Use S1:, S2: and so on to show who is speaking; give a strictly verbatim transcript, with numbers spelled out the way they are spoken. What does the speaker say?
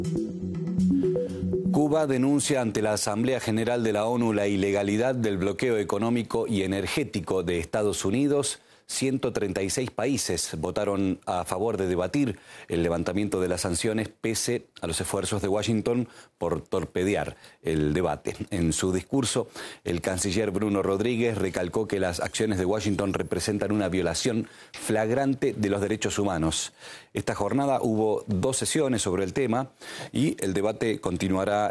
S1: Cuba denuncia ante la Asamblea General de la ONU la ilegalidad del bloqueo económico y energético de Estados Unidos. ciento treinta y seis países votaron a favor de debatir el levantamiento de las sanciones pese a los esfuerzos de Washington por torpedear el debate. En su discurso, el canciller Bruno Rodríguez recalcó que las acciones de Washington representan una violación flagrante de los derechos humanos. Esta jornada hubo dos sesiones sobre el tema y el debate continuará